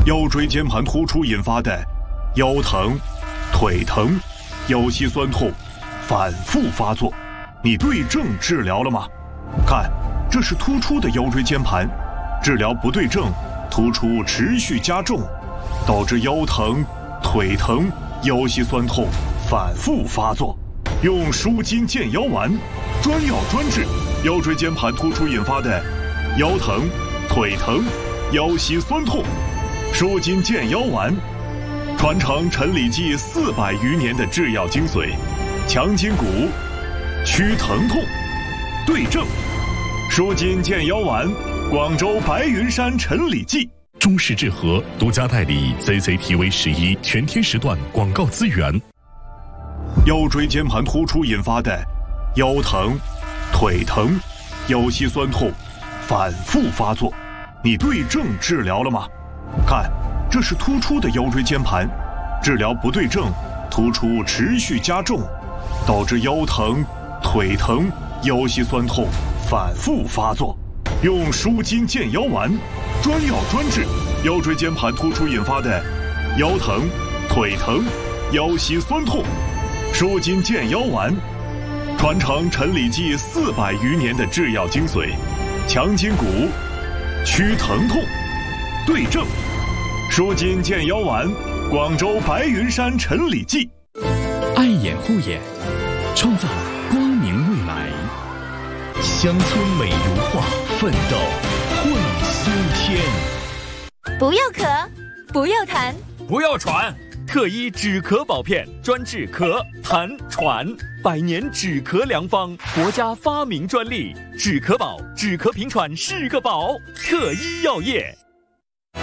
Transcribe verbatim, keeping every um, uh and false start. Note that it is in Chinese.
腰椎间盘突出引发的腰疼、腿疼、腰膝酸痛反复发作，你对症治疗了吗？看，这是突出的腰椎间盘，治疗不对症，突出持续加重，导致腰疼、腿疼、腰膝酸痛反复发作。用舒筋健腰丸，专药专治腰椎间盘突出引发的腰疼、腿疼、腰膝酸痛。舒筋健腰丸，传承陈李济四百余年的制药精髓，强筋骨，祛疼痛，对症。舒筋健腰丸，广州白云山陈李济。 中式治和独家代理 C C T V 十一全天时段广告资源。 腰椎间盘突出引发的腰疼、腿疼、腰膝酸痛反复发作，你对症治疗了吗？看，这是突出的腰椎间盘，治疗不对症，突出持续加重，导致腰疼、腿疼、腰膝酸痛反复发作。用舒筋健腰丸，专药专治腰椎间盘突出引发的腰疼、腿疼、腰膝酸痛。舒筋健腰丸，传承陈李济四百余年的制药精髓，强筋骨，祛疼痛，对症。舒筋健腰丸，广州白云山陈李济。 爱眼护眼，创造光明未来。乡村美如画，奋斗会苏天。 不要咳，不要痰， 不要喘。特医止咳宝片，专治咳、痰、喘，百年止咳良方，国家发明专利。止咳宝，止咳平喘是个宝。特医药业。